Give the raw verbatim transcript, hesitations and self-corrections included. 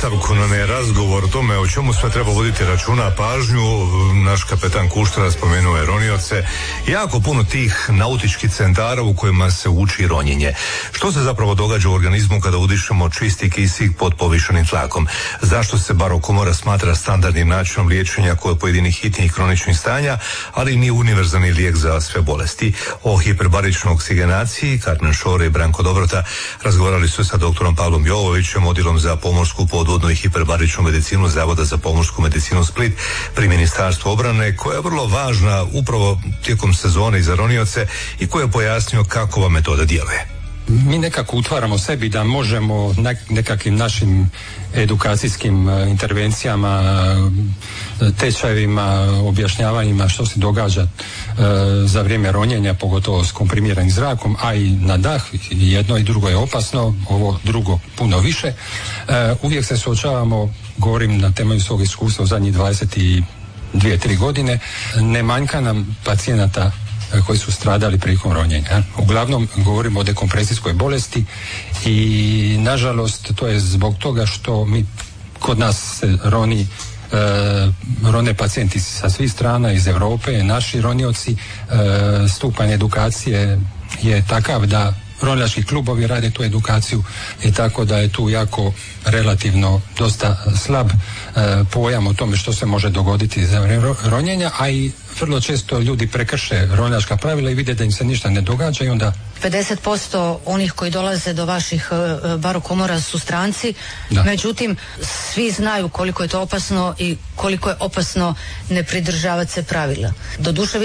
nastavku nam je razgovor o tome o čemu sve treba voditi računa, pažnju. Naš kapetan Kuštara spomenuo je ronioce. Jako puno tih nautičkih centara u kojima se uči ronjenje. Što se zapravo događa u organizmu kada udišemo čisti kisik pod povišenim tlakom? Zašto se barokomora smatra standardnim načinom liječenja kod pojedinih hitnih kroničnih stanja, ali nije univerzalni lijek za sve bolesti? O hiperbaričnoj oksigenaciji Carmen Šore i Branko Dobrota razgovarali su sa doktorom Pavlom Jovovićem, odjelom za pomorsku, podvodnu i hiperbaričnu medicinu Zavoda za pomorsku medicinu Split pri Ministarstvu obrane, koja je vrlo važna upravo tijekom sezone i za ronioce, i koji je pojasnio kako ova metoda djeluje. Mi nekako utvaramo sebi da možemo nekakvim našim edukacijskim intervencijama, tečajevima, objašnjavanjima što se događa e, za vrijeme ronjenja, pogotovo s komprimiranim zrakom, a i na dah. Jedno i drugo je opasno, ovo drugo puno više. E, uvijek se suočavamo, govorim na temelju svog iskustva u zadnjih dvadeset dvije tri godine, ne manjka nam pacijenata koji su stradali prilikom ronjenja. Uglavnom govorimo o dekompresijskoj bolesti i nažalost to je zbog toga što mi kod nas se roni e, rone pacijenti sa svih strana iz Europe, naši ronioci, e, stupanj edukacije je takav da ronilački klubovi rade tu edukaciju i tako da je tu jako relativno dosta slab e, pojam o tome što se može dogoditi za ronjenja, a i vrlo često ljudi prekrše ronilačka pravila i vide da im se ništa ne događa i onda... pedeset posto onih koji dolaze do vaših e, barokomora su stranci, da. Međutim svi znaju koliko je to opasno i koliko je opasno ne pridržavati se pravila. Doduše